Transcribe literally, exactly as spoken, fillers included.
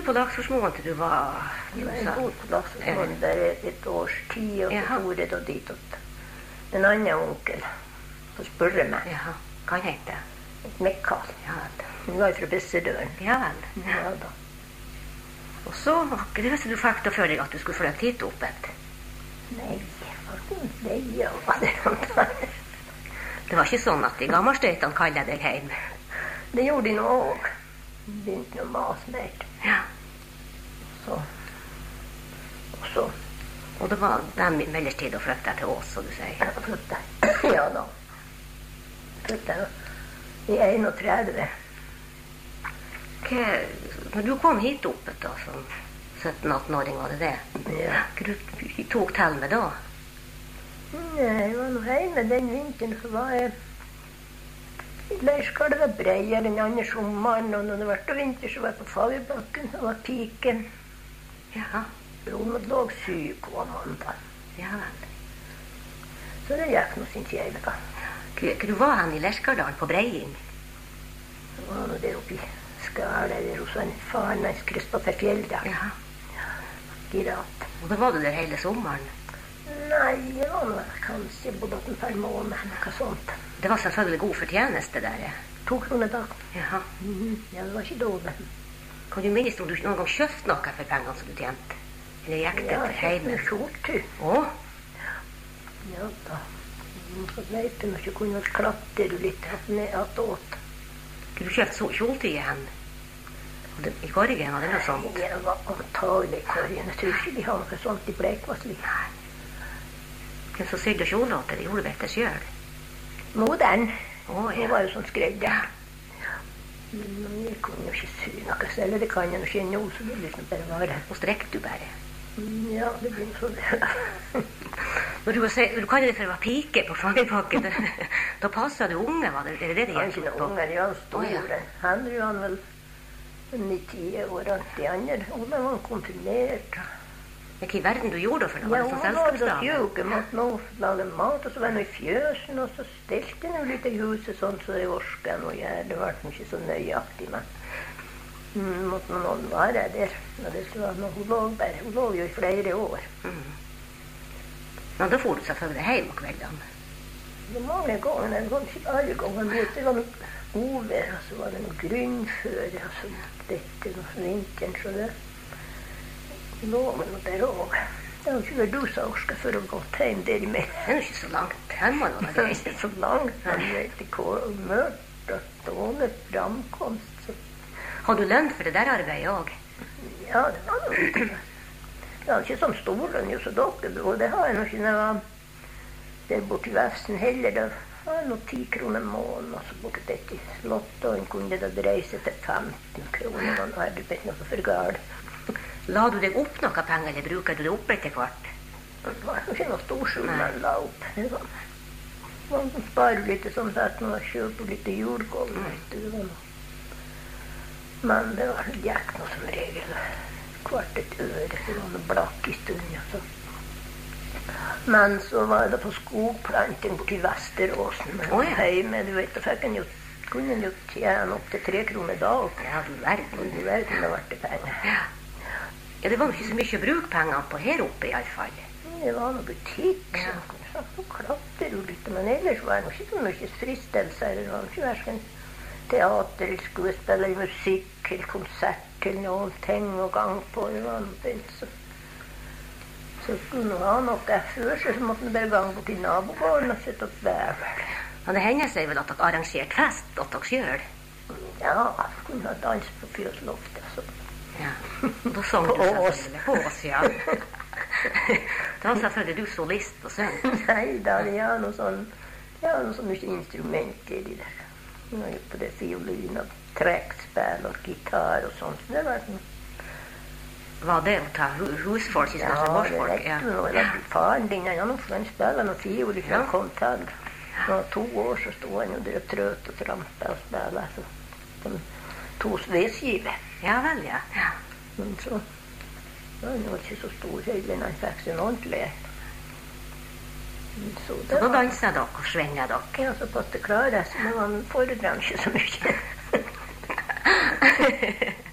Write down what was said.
på Laksforsmoen til du var... Jeg bodde på Laksforsmoen der et års tid, og så for jeg da dit at en annen onkel så spurte meg. Jaha, hva heter det? Mikael. Ja, hun var fra Bessedøren. ja vel. Ja da. Og så var ikke det du fikk da før deg at du skulle flytte hit opp et. Nei, nei, ja, hva det var. Det var ikke sånn at de gammelstøytene kallet deg hjem. Det gjorde de nå også. Begynte å mase mer. Ja. Så. Og så. Og det var dem i mellomtid å flytte til Ås, så du sier. Ja, flytte. Ja da. Flytte i enogtredve. Hva, når du kom hit opp da, som sytten-atten-åring, var det det? Ja. Hva du tok til med da? Nei, jeg var nå hjemme den vinteren, så var jeg i Leirskal. Det var breier den andre sommeren, og når det var vinter, så var jeg på Fagerbakken, så var piken. Ja. Hun lå syk og mandag. Ja vel. Så det gikk nå sin kjele da. Hva du var han i Leirskaldalen på Breiing? Så var nå der oppe i Skala, der hos en faren, hans Kristoffer Fjelldal. Ja. Girat. Og da var du der hele sommeren? Nei, det var nå kanskje både en par måneder, noe sånt. Det var selvfølgelig god fortjeneste der. To kroner da. Jaha. Mm, ja, det var ikke dårlig. Kan du minnes om du noen gang kjøpte noe for pengene som du tjente? Eller gikk det Ja, til jeg hjemme? fikk skjorte. Å? Ja da. Så vet du, når jeg kunne vel klatre litt ned at åt. Kunne du kjøpt så kjolte igjen? Og det- I Korgen, var det noe sånt? Det var antagelig Korgen. Jeg tror ikke de har noe sånt i Bleikvassli. Hvem som sydde kjoler til det, gjorde vet det selv. Modern. Å, Hun ja. var jo sånn skredder. Men jeg kunne jo ikke sy noe selv. Det kan jeg jo ikke nå, så det liksom bare var det. Og strekte du bare. Mm, Ja, det blir så det. Når du, sier- du kaller det for å være pike på Fagerbakken, da, da passet du unge, var det, er det det Han er gikk ikke på? noen unger, de var Å, store. ja. Han er jo han vel ni-ti år, alt de andre. Og da var han konfirmert. Men hva i verden du gjorde da for noe? Ja, Var det hun sånn var da selskapsdame? sjuk. Jeg måtte nå lage mat, og så var jeg nå i fjøsen, og så stelte jeg nå litt i huset, sånn så jeg orska nå gjøre. Det var ikke så nøyaktig, men mm, måtte noen være der. Og det var noe, hun lå bare, hun lå jo i flere år. Mm. Men da får du selvfølgelig hjem om kveldene. Det var mange ganger, det var ikke alle ganger. Det var noe ovær, og så var det noe grunnføre, og så dette noe vinteren, så det lå med noe der også. Det var ikke vel du som orska for å gå hjem der i meg. Det er jo ikke så langt hjemme nå. Det er ikke så langt, men det er ikke hvor mørkt og dårlig framkomst. Så. Har du lønn for det der arbeidet også? Ja, det var noe ikke. Det var ikke sånn stor lønn, jo, så dere, og det har jeg nok ikke når jeg var der borte i Vesten heller. Det var noe ti kroner måneden, og så borte dette i slottet, og en kunne da reise til femten kroner, og nå er det ikke noe for galt. La du deg opp noe penger, eller bruker du det opp etter hvert? Det var jo ikke noe stor sum man la opp. Det var, man sparer litt sånn at man kjøper litt jordgård, vet du. Det var noe. Men det var gikk noe som regel kvart et øre, det var noe blakk i stunden. Så. Men så var det på skogplanting borti Vesteråsen. Men Å, ja. hjemme, du vet, da fikk en jo, kunne en jo tjene opp til tre kroner dag. Ja, du verden. Og du vet om det ble det penger. Ja. Ja, det var jo ikke så mye å bruke pengene på her oppe i alle fall. Det var noe butikk, Ja. så kunne jeg så klatre jo litt, men ellers var det ikke så mye fristelser. Det var ikke hverken teater, eller skuespill, eller musikk, eller konsert, eller noen ting å gang på. Det var noe bent, så. Så skulle man ha noe før, så måtte man bare gang bort i nabogården og sette opp vevel. Men det hender seg vel at dere arrangerte fest, at dere selv? Ja, så kunne man danse på fjøsloftet, så. Ja, da sang På du Ås. selvfølgelig på oss, ja. Da var selvfølgelig du solist og søng. Nei, da hadde jeg noe sånn, jeg har noe sånn mye instrumenter i det. Jeg har jo på det fiolin og trekkspill og gitar og sånt. Så det var sånn. Var det å ta hu- husfolk i stedet for Ja, det gårdsfolk? vet du nå. Det var faren din, han har han spiller noe fiol fra Ja. han kom til. Når han var to år så stod han jo der og trøt og trampet og spillet. Så de to vedskiver. Ja vel, ja. Ja. Men så var han jo ikke så stor heller når han fikk seg en ordentlig. Men Så Så det da var, danset dere og svinget dere. ja, så pass det klare, så men han fordrer han ikke så mye.